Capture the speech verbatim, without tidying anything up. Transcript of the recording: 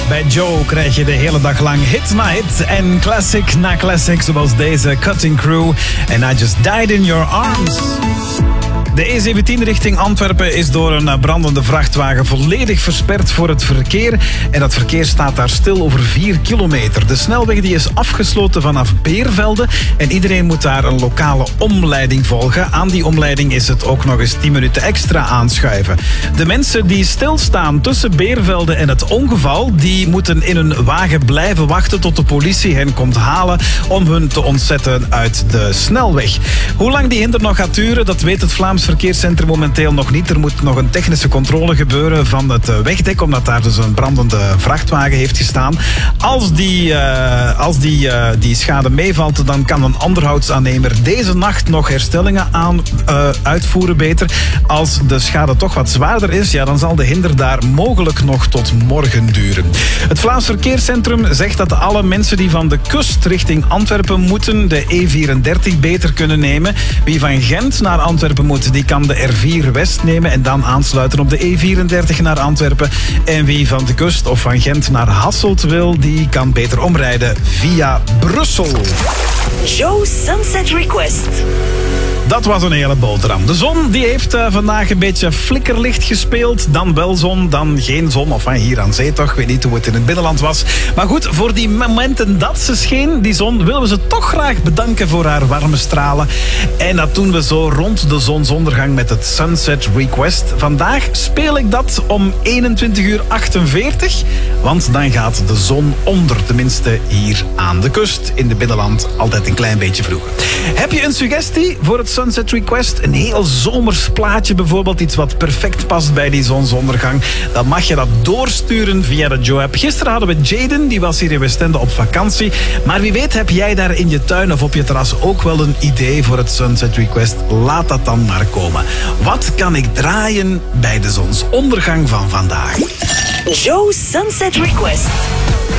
Bij Joe krijg je de hele dag lang hit na hit en classic na classic, zoals deze Cutting Crew en I Just Died in Your Arms. De E zeventien richting Antwerpen is door een brandende vrachtwagen volledig versperd voor het verkeer. En dat verkeer staat daar stil over vier kilometer. De snelweg die is afgesloten vanaf Beervelde en iedereen moet daar een lokale omleiding volgen. Aan die omleiding is het ook nog eens tien minuten extra aanschuiven. De mensen die stilstaan tussen Beervelde en het ongeval, die moeten in een wagen blijven wachten tot de politie hen komt halen om hun te ontzetten uit de snelweg. Hoe lang die hinder nog gaat duren, dat weet het Vlaams Verkeerscentrum momenteel nog niet. Er moet nog een technische controle gebeuren van het wegdek, omdat daar dus een brandende vrachtwagen heeft gestaan. Als die, uh, als die, uh, die schade meevalt, dan kan een onderhoudsaannemer deze nacht nog herstellingen aan, uh, uitvoeren beter. Als de schade toch wat zwaarder is, ja, dan zal de hinder daar mogelijk nog tot morgen duren. Het Vlaams Verkeerscentrum zegt dat alle mensen die van de kust richting Antwerpen moeten de E vierendertig beter kunnen nemen. Wie van Gent naar Antwerpen moet, die kan de R vier West nemen en dan aansluiten op de E vierendertig naar Antwerpen. En wie van de kust of van Gent naar Hasselt wil, die kan beter omrijden via Brussel. Joe Sunset Request. Dat was een hele boterham. De zon die heeft uh, vandaag een beetje flikkerlicht gespeeld. Dan wel zon, dan geen zon. Of uh, hier aan zee toch. Ik weet niet hoe het in het binnenland was. Maar goed, voor die momenten dat ze scheen, die zon, willen we ze toch graag bedanken voor haar warme stralen. En dat doen we zo rond de zonsondergang met het Sunset Request. Vandaag speel ik dat om eenentwintig uur achtenveertig. Want dan gaat de zon onder. Tenminste hier aan de kust. In de binnenland altijd een klein beetje vroeger. Heb je een suggestie voor het Sunset Request? Een heel zomers plaatje bijvoorbeeld, iets wat perfect past bij die zonsondergang. Dan mag je dat doorsturen via de Joe-app. Gisteren hadden we Jaden, die was hier in Westende op vakantie. Maar wie weet heb jij daar in je tuin of op je terras ook wel een idee voor het Sunset Request? Laat dat dan maar komen. Wat kan ik draaien bij de zonsondergang van vandaag? Joe Sunset Request.